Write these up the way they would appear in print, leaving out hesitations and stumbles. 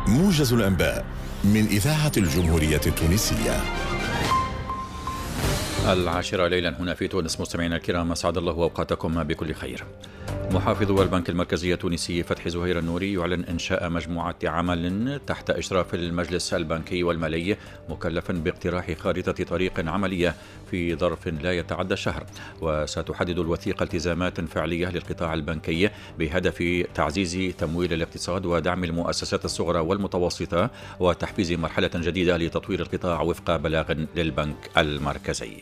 موجز الأنباء من إذاعة الجمهورية التونسية. 10 ليلا هنا في تونس. مستمعينا الكرام، أسعد الله أوقاتكم بكل خير. محافظ البنك المركزي التونسي فتحي زهير النوري يعلن إنشاء مجموعة عمل تحت إشراف المجلس البنكي والمالي، مكلفا باقتراح خارطة طريق عملية في ظرف لا يتعدى شهر، وستحدد الوثيقة التزامات فعلية للقطاع البنكي بهدف تعزيز تمويل الاقتصاد ودعم المؤسسات الصغرى والمتوسطة وتحفيز مرحلة جديدة لتطوير القطاع وفق بلاغ للبنك المركزي.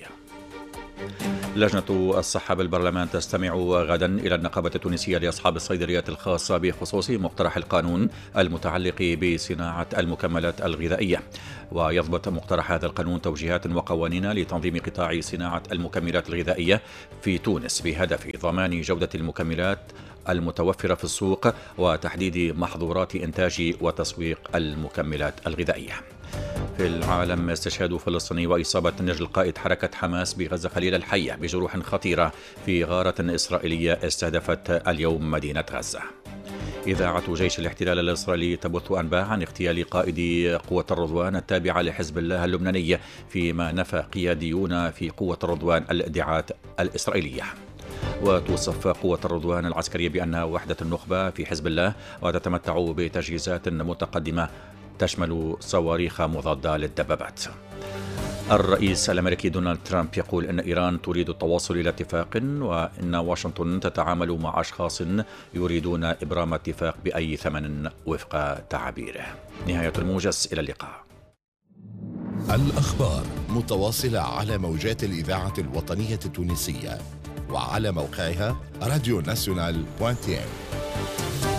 لجنة الصحة بالبرلمان تستمع غدا إلى النقابة التونسية لأصحاب الصيدليات الخاصة بخصوص مقترح القانون المتعلق بصناعة المكملات الغذائية. ويضبط مقترح هذا القانون توجيهات وقوانين لتنظيم قطاع صناعة المكملات الغذائية في تونس بهدف ضمان جودة المكملات المتوفرة في السوق وتحديد محظورات إنتاج وتسويق المكملات الغذائية. في العالم، استشهاد فلسطيني وإصابة نجل قائد حركة حماس بغزة خليل الحية بجروح خطيرة في غارة إسرائيلية استهدفت اليوم مدينة غزة. إذاعة جيش الاحتلال الإسرائيلي تبث أنباء عن اغتيال قائد قوة الرضوان التابعة لحزب الله اللبناني، فيما نفى قياديون في قوة الرضوان الادعاءات الإسرائيلية. وتوصف قوة الرضوان العسكرية بأنها وحدة النخبة في حزب الله، وتتمتع بتجهيزات متقدمة تشمل صواريخ مضادة للدبابات. الرئيس الأمريكي دونالد ترامب يقول أن إيران تريد التوصل إلى اتفاق، وأن واشنطن تتعامل مع أشخاص يريدون إبرام اتفاق بأي ثمن وفق تعابيره. نهاية الموجز، إلى اللقاء. الأخبار متواصلة على موجات الإذاعة الوطنية التونسية وعلى موقعها راديو ناسيونال.tn.